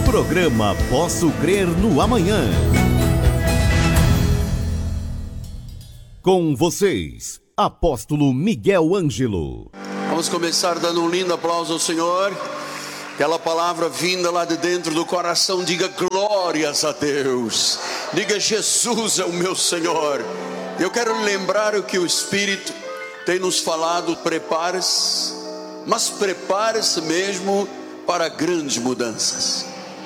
Programa Posso Crer no Amanhã. Com vocês, Apóstolo Miguel Ângelo. Vamos começar dando um lindo aplauso ao Senhor. Aquela palavra vinda lá de dentro do coração, diga glórias a Deus. Diga Jesus é o meu Senhor. Eu quero lembrar o que o Espírito tem nos falado. Prepare-se, mas prepare-se mesmo para grandes mudanças.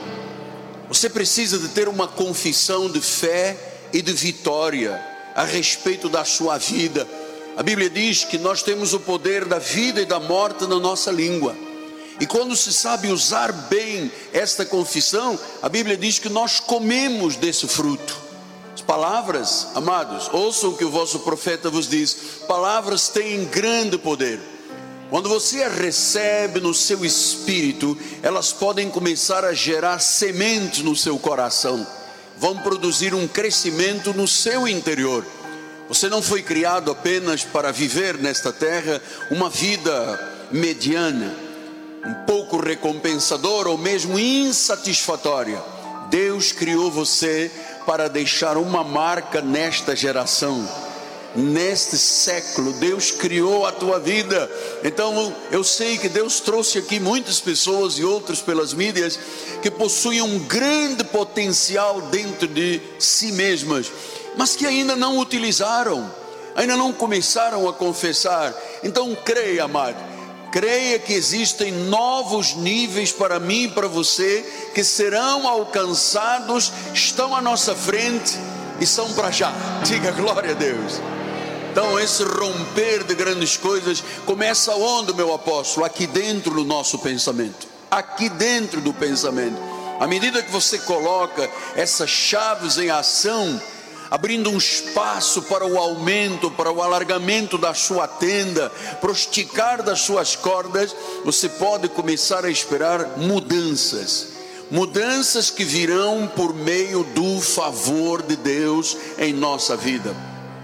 Você precisa de ter uma confissão de fé e de vitória a respeito da sua vida. A Bíblia diz que nós temos o poder da vida e da morte na nossa língua. E quando se sabe usar bem esta confissão, a Bíblia diz que nós comemos desse fruto. As palavras, amados, ouçam o que o vosso profeta vos diz. Palavras têm grande poder. Quando você as recebe no seu espírito, elas podem começar a gerar sementes no seu coração. Vão produzir um crescimento no seu interior. Você não foi criado apenas para viver nesta terra uma vida mediana, um pouco recompensadora ou mesmo insatisfatória. Deus criou você para deixar uma marca nesta geração. Neste século, Deus criou a tua vida. Então eu sei que Deus trouxe aqui muitas pessoas e outras pelas mídias que possuem um grande potencial dentro de si mesmas, mas que ainda não utilizaram, ainda não começaram a confessar. Então creia, amado, creia que existem novos níveis para mim e para você, que serão alcançados, estão à nossa frente e são para já. Diga glória a Deus. Então esse romper de grandes coisas começa onde, meu apóstolo? Aqui dentro do nosso pensamento. Aqui dentro do pensamento. À medida que você coloca essas chaves em ação, abrindo um espaço para o aumento, para o alargamento da sua tenda, para o esticar das suas cordas, você pode começar a esperar mudanças. Mudanças que virão por meio do favor de Deus em nossa vida.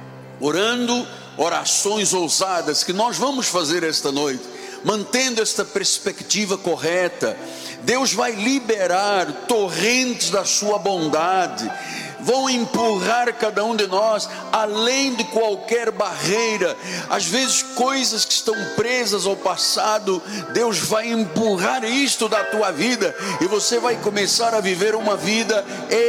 Orando orações ousadas que nós vamos fazer esta noite, mantendo esta perspectiva correta, Deus vai liberar torrentes da sua bondade, vão empurrar cada um de nós além de qualquer barreira. Às vezes coisas que estão presas ao passado, Deus vai empurrar isto da tua vida e você vai começar a viver uma vida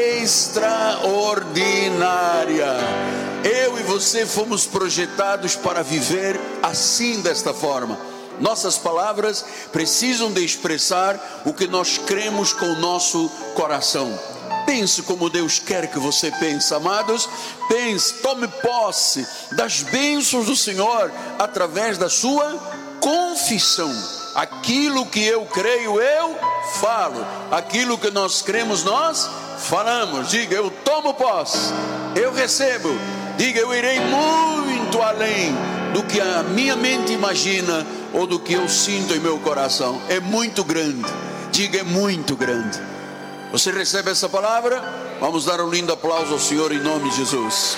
extraordinária. Eu e você fomos projetados para viver assim, desta forma. Nossas palavras precisam de expressar o que nós cremos com o nosso coração. Pense como Deus quer que você pense, amados. Pense, tome posse das bênçãos do Senhor através da sua confissão. Aquilo que eu creio, eu falo. Aquilo que nós cremos, nós falamos. Diga, eu tomo posse, eu recebo. Diga, eu irei muito além do que a minha mente imagina ou do que eu sinto em meu coração. É muito grande. Diga, é muito grande. Você recebe essa palavra? Vamos dar um lindo aplauso ao Senhor em nome de Jesus.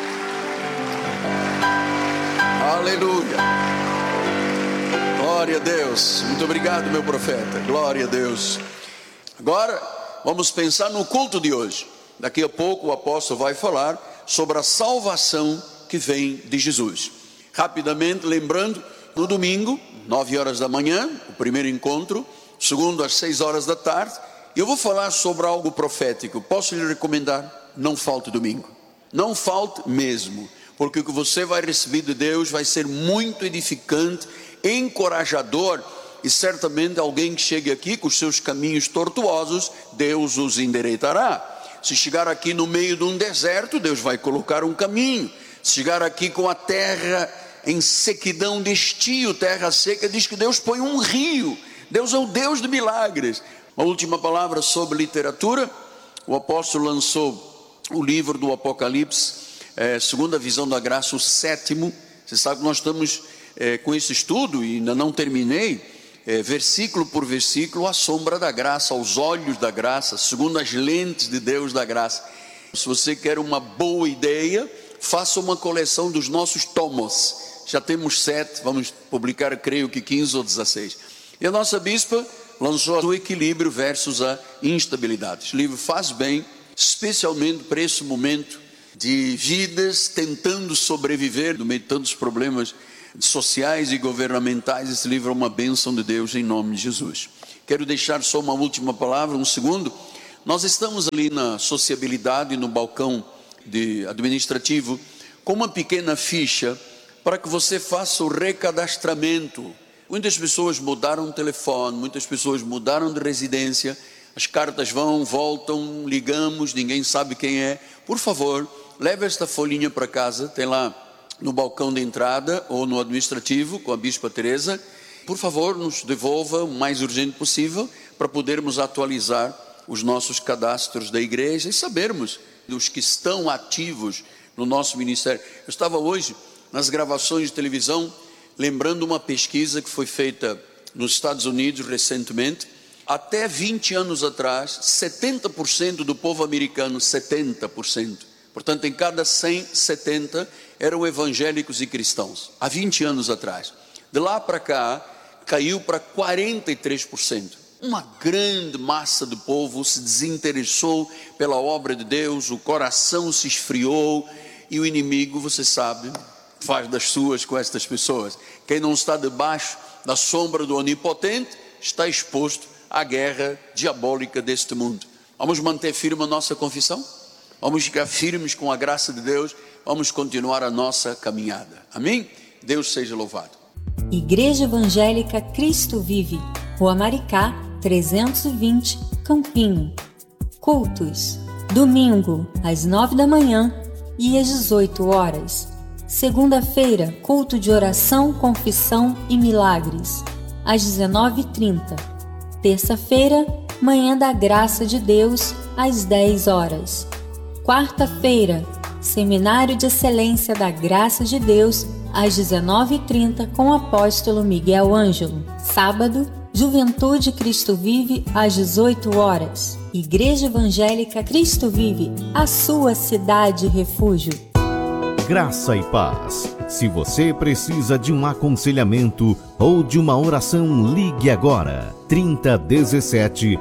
Aleluia. Glória a Deus. Muito obrigado, meu profeta. Glória a Deus. Agora vamos pensar no culto de hoje. Daqui a pouco o apóstolo vai falar sobre a salvação que vem de Jesus. Rapidamente lembrando, no domingo, 9 horas da manhã, o primeiro encontro, segundo às 6 horas da tarde, eu vou falar sobre algo profético. Posso lhe recomendar? Não falte domingo. Não falte mesmo, porque o que você vai receber de Deus vai ser muito edificante, encorajador, e certamente alguém que chegue aqui com os seus caminhos tortuosos, Deus os endireitará. Se chegar aqui no meio de um deserto, Deus vai colocar um caminho. Se chegar aqui com a terra em sequidão de estio, terra seca, diz que Deus põe um rio. Deus é o Deus de milagres. Uma última palavra sobre literatura. O apóstolo lançou o livro do Apocalipse, segunda visão da graça, o 7º. Você sabe que nós estamos com esse estudo e ainda não terminei. Versículo por versículo, a sombra da graça, aos olhos da graça, segundo as lentes de Deus da graça. Se você quer uma boa ideia, faça uma coleção dos nossos tomos. Já temos 7, vamos publicar, creio que 15 ou 16. E a nossa bispa lançou o Equilíbrio versus a Instabilidade. Esse livro faz bem, especialmente para esse momento de vidas tentando sobreviver no meio de tantos problemas sociais e governamentais. Esse livro é uma bênção de Deus, em nome de Jesus. Quero deixar só uma última palavra, um segundo. Nós estamos ali na sociabilidade, no balcão administrativo, com uma pequena ficha para que você faça o recadastramento. Muitas pessoas mudaram de telefone, muitas pessoas mudaram de residência, as cartas vão, voltam, ligamos, ninguém sabe quem é. Por favor, leve esta folhinha para casa, tem lá no balcão de entrada ou no administrativo com a Bispa Teresa. Por favor, nos devolva o mais urgente possível para podermos atualizar os nossos cadastros da igreja e sabermos dos que estão ativos no nosso ministério. Eu estava hoje nas gravações de televisão lembrando uma pesquisa que foi feita nos Estados Unidos recentemente. Até 20 anos atrás, 70% do povo americano, 70%, portanto em cada 100, 70 eram evangélicos e cristãos, há 20 anos atrás. De lá para cá, caiu para 43%. Uma grande massa do povo se desinteressou pela obra de Deus, o coração se esfriou e o inimigo, você sabe, faz das suas com estas pessoas. Quem não está debaixo da sombra do Onipotente está exposto à guerra diabólica deste mundo. Vamos manter firme a nossa confissão? Vamos ficar firmes com a graça de Deus? Vamos continuar a nossa caminhada. Amém? Deus seja louvado. Igreja Evangélica Cristo Vive, Rua Maricá, 320, Campinho. Cultos: domingo, às 9 da manhã e às 18 horas. Segunda-feira, culto de oração, confissão e milagres, às 19h30. Terça-feira, manhã da graça de Deus, às 10 horas. Quarta-feira, seminário de excelência da graça de Deus, às 19h30, com o apóstolo Miguel Ângelo. Sábado, Juventude Cristo Vive, às 18 horas. Igreja Evangélica Cristo Vive, a sua cidade refúgio. Graça e paz. Se você precisa de um aconselhamento ou de uma oração, ligue agora. 3017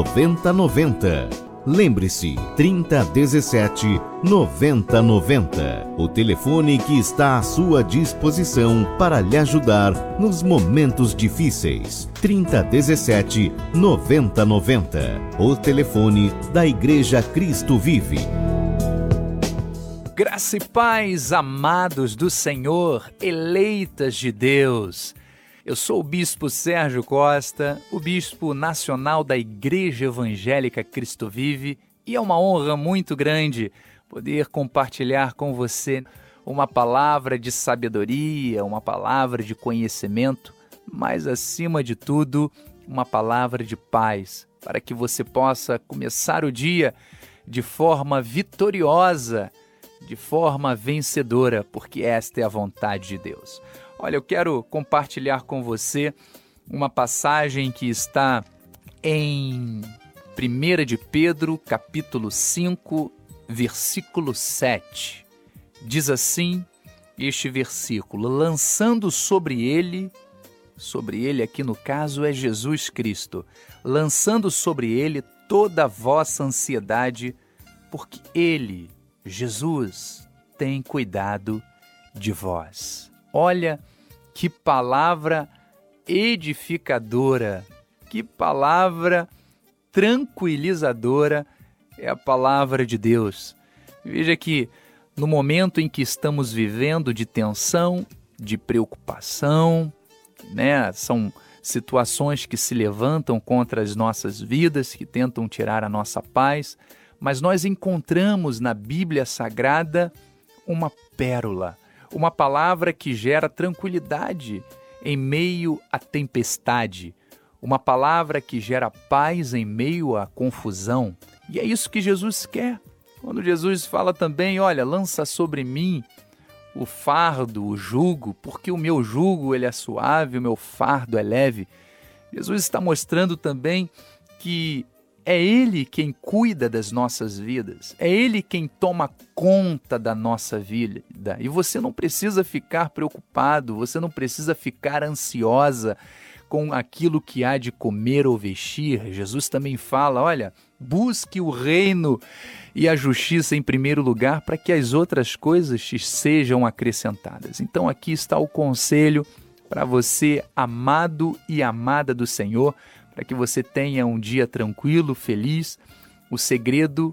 9090. Lembre-se, 3017 9090. O telefone que está à sua disposição para lhe ajudar nos momentos difíceis. 3017 9090. O telefone da Igreja Cristo Vive. Graça e paz, amados do Senhor, eleitas de Deus. Eu sou o Bispo Sérgio Costa, o Bispo Nacional da Igreja Evangélica Cristo Vive, e é uma honra muito grande poder compartilhar com você uma palavra de sabedoria, uma palavra de conhecimento, mas acima de tudo, uma palavra de paz, para que você possa começar o dia de forma vitoriosa, de forma vencedora, porque esta é a vontade de Deus. Olha, eu quero compartilhar com você uma passagem que está em 1 de Pedro, capítulo 5, versículo 7. Diz assim este versículo: lançando sobre ele aqui no caso é Jesus Cristo, lançando sobre ele toda a vossa ansiedade, porque ele, Jesus, tem cuidado de vós. Olha que palavra edificadora, que palavra tranquilizadora é a palavra de Deus. Veja que no momento em que estamos vivendo de tensão, de preocupação, são situações que se levantam contra as nossas vidas, que tentam tirar a nossa paz, mas nós encontramos na Bíblia Sagrada uma pérola, uma palavra que gera tranquilidade em meio à tempestade, uma palavra que gera paz em meio à confusão. E é isso que Jesus quer. Quando Jesus fala também, olha, lança sobre mim o fardo, o jugo, porque o meu jugo ele é suave, o meu fardo é leve. Jesus está mostrando também que é Ele quem cuida das nossas vidas, é Ele quem toma conta da nossa vida. E você não precisa ficar preocupado, você não precisa ficar ansiosa com aquilo que há de comer ou vestir. Jesus também fala, olha, busque o reino e a justiça em primeiro lugar para que as outras coisas te sejam acrescentadas. Então aqui está o conselho para você, amado e amada do Senhor, para que você tenha um dia tranquilo, feliz. O segredo